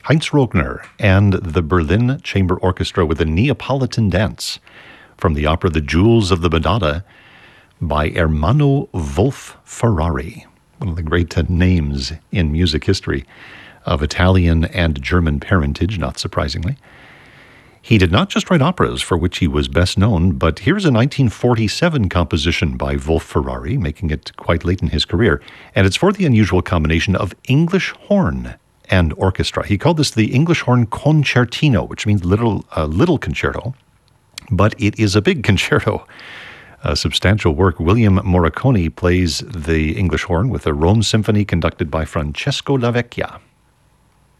Heinz Rogner and the Berlin Chamber Orchestra with a Neapolitan dance from the opera The Jewels of the Madonna by Ermanno Wolf Ferrari, one of the great names in music history of Italian and German parentage, not surprisingly. He did not just write operas, for which he was best known, but here's a 1947 composition by Wolf Ferrari, making it quite late in his career, and it's for the unusual combination of English horn and orchestra. He called this the English horn concertino, which means little concerto, but it is a big concerto, a substantial work. William Morricone plays the English horn with the Rome Symphony conducted by Francesco Lavecchia.